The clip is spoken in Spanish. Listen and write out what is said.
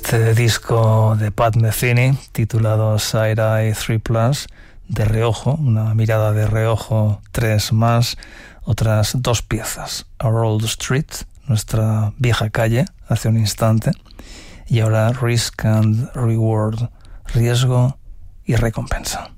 este disco de Pat Metheny titulado Side Eye 3+, de reojo, una mirada de reojo 3+, otras dos piezas, Our Old Street, nuestra vieja calle, hace un instante, y ahora Risk and Reward, riesgo y recompensa.